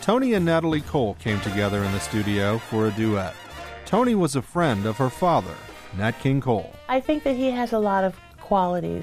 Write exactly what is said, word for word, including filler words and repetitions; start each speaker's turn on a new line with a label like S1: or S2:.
S1: Toni and Natalie Cole came together in the studio for a duet. Toni was a friend of her father, Nat King Cole.
S2: I think that he has a lot of qualities